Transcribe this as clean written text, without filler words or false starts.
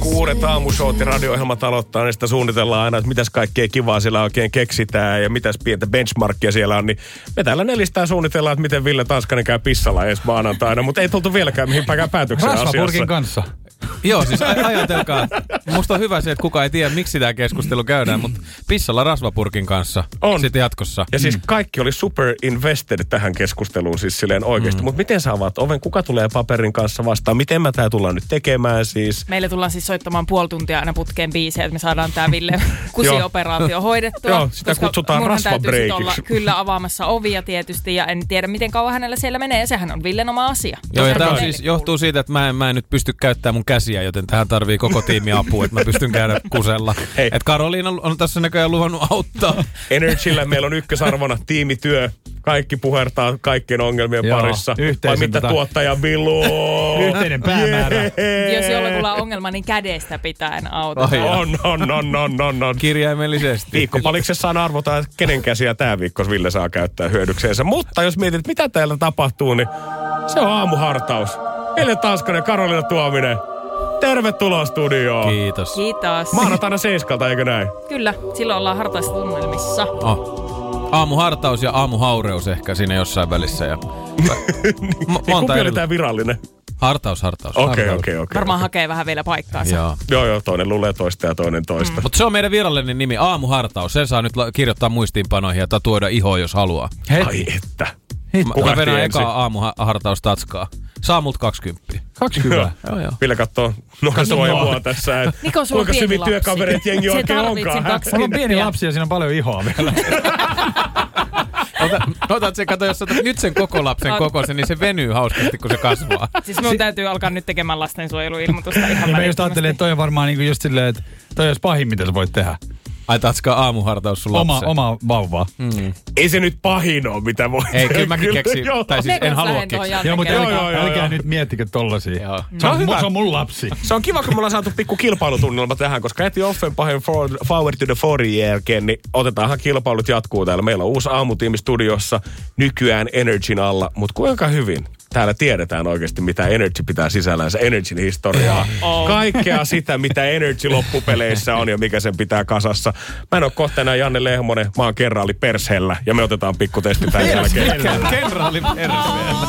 kun uudet aamushowt ja radio-ohjelmat aloittaa, niin sitä suunnitellaan aina, että mitäs kaikkea kivaa siellä oikein keksitään ja mitäs pientä benchmarkia siellä on. Niin me täällä nelistään suunnitellaan, että miten Ville Tanskanen käy pissalla edes maanantaina, mutta ei tultu vieläkään mihinpäin päätökseen asiassa. Rasvapurkin kanssa. Joo, siis ajatelkaa. Musta on hyvä se, että kukaan ei tiedä, miksi tämä keskustelu käydään, mutta pissalla rasvapurkin kanssa on. Sitten jatkossa. Ja siis kaikki oli super invested tähän keskusteluun siis silleen oikeasti. Mutta miten sä avaat oven? Kuka tulee paperin kanssa vastaan? Miten mä tää tullaan nyt tekemään siis? Meille tullaan siis soittamaan puoli tuntia aina putkeen biisejä, että me saadaan tää Ville kusioperaatio hoidettua. Joo, sitä kutsutaan rasvabreikiksi. Olla kyllä avaamassa ovia tietysti ja en tiedä miten kauan hänellä siellä menee. Sehän on Villen oma asia. Joo, ja tämä siis johtuu siitä, että mä en nyt pysty käyttämään mun käsiä, joten tähän tarvii koko tiimi apua, että mä pystyn käydä kusella. Että Karoliina on tässä näköjään luvannut auttaa. Energyllä meillä on ykkösarvona tiimityö. Kaikki puhertaa kaikkien ongelmien parissa. Vai mitä tuottaja Villu? Yhteinen päämäärä. Jos jollakulla on ongelma, niin kädestä pitäen autetaan. On. Kirjaimellisesti. Viikkopaliksessaan arvotaan, että kenen käsiä tämä viikko Ville saa käyttää hyödykseensä. Mutta jos mietit, mitä täällä tapahtuu, niin se on aamuhartaus. Ville Tanskanen, Karoliina Tuominen. Tervetuloa studioon. Kiitos. Kiitos. Maanantaina 7, eikö näin? Kyllä, silloin ollaan hartaistunnelmissa. Aamuhartaus ja aamuhaureus ehkä siinä jossain välissä. Ja kumpi oli tää virallinen? Hartaus. Okei. Varmaan hakee vähän vielä paikkaansa. Joo, toinen luulee toista ja toinen toista. Mutta se on meidän virallinen nimi, aamuhartaus. Sen saa nyt kirjoittaa muistiinpanoihin ja tatuoida ihoon, jos haluaa. Ai että. Mä venän ekaa aamuhartaus tatskaa. Saa multa 20. 20? Joo. Ville kattoo suojaa tässä, Niko, sulla on kuinka pieni syviä lapsi. työkavereita jengi oikein onkaan. Mulla on pieni lapsi ja siinä on paljon ihoa vielä. Otat se, kato, jos otat nyt sen koko lapsen kokoisen, niin se venyy hauskasti, kun se kasvaa. Siis mun täytyy alkaa nyt tekemään lastensuojeluilmoitusta ihan mä just ajattelin, että toi on varmaan niinku just silleen, että toi olisi pahin, mitä sä voit tehdä. Ai tatskaa aamuhartaus sun lapsen. Oma vauvaa. Ei se nyt pahin ole, mitä voi tehdä. Ei, kyllä mäkin keksin. Tai siis en halua keksiä. Joo, mutta älkää nyt miettikö tollasia. Se on mun lapsi. Se on kiva, kun me ollaan saatu pikku kilpailutunnelma tähän, koska heti Offenpahen Forward to the 40 jälkeen, niin otetaanhan kilpailut jatkuu täällä. Meillä on uusi aamutiimi studiossa, nykyään Energyn alla, mutta kuinka hyvin täällä tiedetään oikeasti, mitä Energy pitää sisällänsä, Energyn historiaa. Kaikkea sitä, mitä Energy loppupeleissä on ja mikä sen pitää kasassa. Mä en ole kohta enää Janne Lehmonen, mä oon kenraali Pershellä ja me otetaan pikku testi tämän jälkeen. Kenraali Pershellä.